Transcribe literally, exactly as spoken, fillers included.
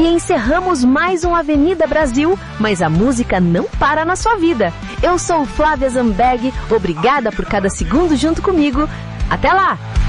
E encerramos mais um Avenida Brasil, mas a música não para na sua vida. Eu sou Flávia Zambeg, obrigada por cada segundo junto comigo. Até lá!